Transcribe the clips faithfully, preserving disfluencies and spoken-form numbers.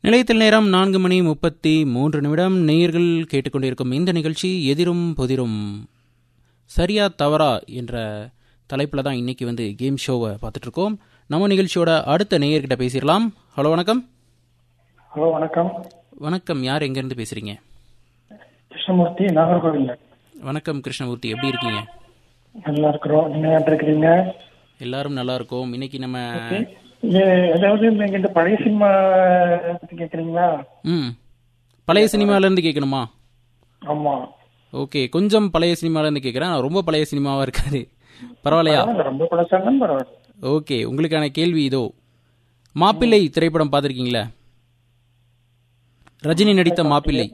நிலையத்தில் நேரம் நான்கு மணி முப்பத்தி மூன்று நிமிடம். நேயர்கள் கேட்டுக்கொண்டிருக்கும் இந்த நிகழ்ச்சி எதிரும் புதிரும். சரியா தவறா என்ற தலைப்பில் தான் இன்னைக்கு வந்து கேம் ஷோவை பார்த்துட்ருக்கோம். நம்ம நிகழ்ச்சியோட அடுத்த நேயர்கிட்ட பேசிடலாம். ஹலோ, வணக்கம். ஹலோ, வணக்கம். வணக்கம். யார் எங்கேருந்து பேசுகிறீங்க? கிருஷ்ணமூர்த்தி, நாகர்கோவில். வணக்கம் கிருஷ்ணமூர்த்தி, எப்படி இருக்கீங்க? நல்லா இருக்கிறோம். நீங்க எப்படி இருக்கிறீங்க? எல்லாரும் நல்லா இருக்கோம். இன்னைக்கு நம்ம ஏதாவது நீங்க இந்த பழைய சினிமா பத்தி கேக்குறீங்களா? ம் பழைய சினிமாலேருந்து கேட்கணுமா? ஆமா. ஓகே, கொஞ்சம் பழைய சினிமாலேருந்து கேட்குறேன். ரொம்ப பழைய சினிமாவாக இருக்காது, பரவாயில்லையா? ரொம்ப பழசாலும் பரவாயில்ல. ஓகே, உங்களுக்கான கேள்வி இதோ. மாப்பிள்ளை திரைப்படம் பார்த்துருக்கீங்களா? ரஜினி நடித்த மாப்பிள்ளை.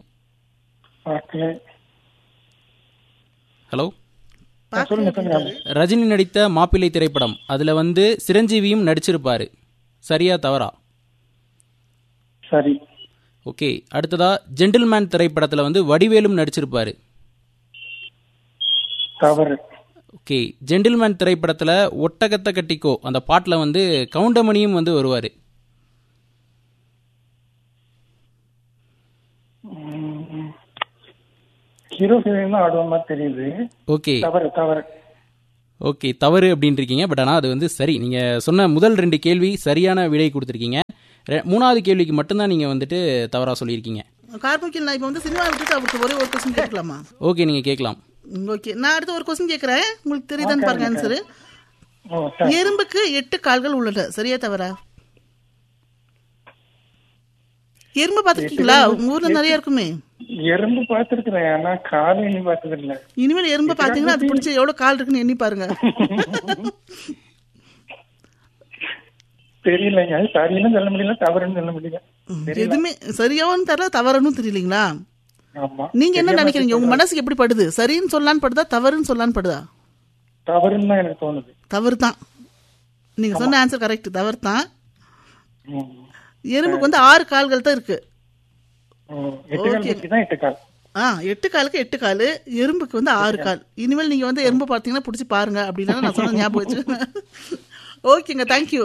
ஹலோ, ரஜினி நடித்த மாப்பிள்ளை திரைப்படம், அதுல வந்து சிரஞ்சீவியும் நடிச்சிருப்பாரு. சரியா தவறா? சரி. ஓகே, அடுத்ததா ஜென்டில்மேன் திரைப்படத்துல வந்து வடிவேலும் நடிச்சிருப்பாரு. தவறு. ஓகே, ஜென்டில்மேன் திரைப்படத்துல ஒட்டகத்தை கட்டிக்கோ அந்த பாட்டுல வந்து கவுண்டமணியும் வந்து வருவாரு. ஹீரோ ஹீரோயின் ஆடுவ மாதிரி தெரியுது. ஓகே, தவறு தவறு. ஓகே, தவறு அப்படின்னு இருக்கீங்க. பட் ஆனால் அது வந்து சரி. நீங்க சொன்ன முதல் ரெண்டு கேள்வி சரியான விடை கொடுத்துருக்கீங்க. மூணாவது கேள்விக்கு மட்டும்தான் நீங்க வந்துட்டு தவறா சொல்லியிருக்கீங்க. கார்முகில், நான் இப்போ வந்து சினிமா விட்டுட்டு அவருக்கு ஒரே ஒரு கொஸ்டின் கேட்கலாமா? ஓகே, நீங்க கேட்கலாம். ஓகே, நான் அடுத்து ஒரு கொஸ்டின் கேட்கறேன். உங்களுக்கு தெரியுதான்னு பாருங்க ஆன்சர். எறும்புக்கு எட்டு கால்கள் உள்ளன. சரியா தவறா? எறும்பு பாத்துருக்கீங்களா? உங்க ஊர்ல நிறைய இருக்குமே. எறும்பு பாத்துருக்கேன், ஆனா காலை எண்ணி பார்த்தது இல்ல. இனிமேல் எறும்பு பாத்தீங்கன்னா அது பிடிச்ச எவ்வளவு கால் இருக்குன்னு எண்ணி பாருங்க. தெரியலங்க, சரின்னு சொல்ல முடியல, தவறுன்னு சொல்ல முடியல. எதுவுமே சரியாவும் தெரியல, தவறுன்னு தெரியலீங்களா? ஆமா. நீங்க என்ன நினைக்கிறீங்க? உங்க மனசுக்கு எப்படி படுது? சரின்னு சொல்லலான்னு படுதா, தவறுன்னு சொல்லலான்னு படுதா? தவறுன்னு தான் எனக்கு தோணுது. தவறு தான். நீங்க சொன்ன ஆன்சர் கரெக்ட், தவறு தான். எறும்புக்கு வந்து ஆறு கால்கள் தான் இருக்கு. ஆ, எட்டு காலுக்கு எட்டு காலு, எறும்புக்கு வந்து ஆறு கால். இனிமேல் நீங்க வந்து எறும்பு பார்த்தீங்கன்னா பிடிச்சி பாருங்க அப்படின்னா நான் சொன்ன ஞாபகம் வச்சு. ஓகேங்க, தேங்க்யூ.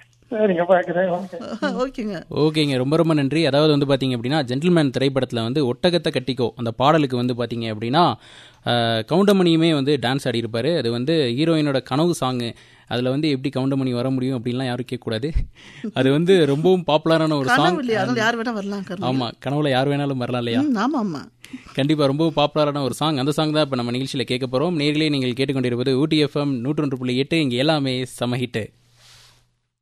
ஓகேங்க ஓகேங்க ரொம்ப ரொம்ப நன்றி. அதாவது வந்து பார்த்தீங்க அப்படின்னா ஜென்டில்மேன் திரைப்படத்தில் வந்து ஒட்டகத்தை கட்டிக்கோ அந்த பாடலுக்கு வந்து பார்த்தீங்க அப்படின்னா கவுண்டமணியுமே வந்து டான்ஸ் ஆடியிருப்பார். அது வந்து ஹீரோயினோட கனவு சாங்கு. அதில் வந்து எப்படி கவுண்டமணி வர முடியும் அப்படின்லாம் யாரும் கேட்கக்கூடாது. அது வந்து ரொம்பவும் பாப்புலரான ஒரு சாங். ஆமாம், கனவுல யார் வேணாலும் வரலாம் இல்லையா? ஆமாம் ஆமாம், கண்டிப்பாக ரொம்பவும் பாப்புலரான ஒரு சாங். அந்த சாங் தான் இப்போ நம்ம நிகழ்ச்சியில் கேட்க போகிறோம். நேர்களே, நீங்கள் கேட்டுக்கொண்டிருப்பது ஊட்டி எஃப்எம் நூற்றி ஒன்று புள்ளி எட்டு. இங்கே எல்லாமே சமஹிட்டு.